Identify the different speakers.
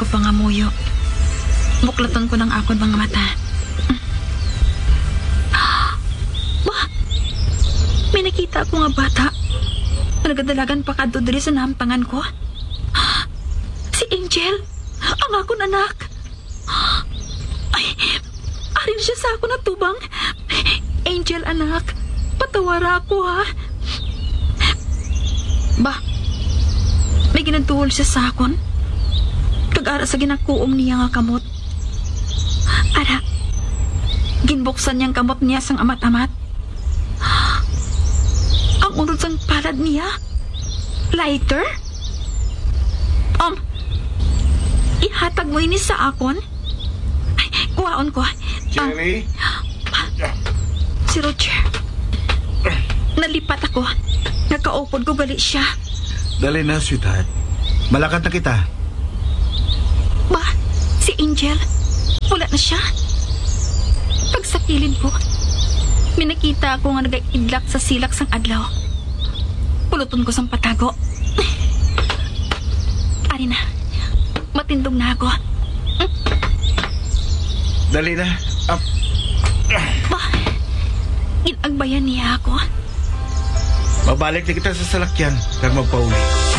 Speaker 1: ko pangamuyo. Buklaton ko ng akon mga mata. Ba? May nakita ako nga bata. Nagadalagan pa kadto diri sa nampangan ko. Si Angel, ang akon anak. Ay, arin siya sa ako natubang. Angel, anak, patawara ako ha. Ba, may ginagtuhol siya sa akon. Kag-ara sa ginakuom niya nga kamot. Ara, ginbuksan niyang kamot niya sang amat-amat. Ang unod sang palad niya, lighter? Ihatag mo ini sa akon? Ay, kuhaon ko.
Speaker 2: Jerry?
Speaker 1: Si Roger. Nalipat ako. Nakaupod ko gali siya.
Speaker 2: Dali na, sweetheart. Malakad na kita.
Speaker 1: Ba, si Angel, wala na siya. Pag sa kilid ko, may nakita ako nga nag-idlak sa silak sang adlaw. Puluton ko sang patago. Ari na, matindog na ako.
Speaker 2: Dali na. Up.
Speaker 1: Ba, ginagbayan niya ako.
Speaker 2: Mabalik na kita sa salakyan para magpauli.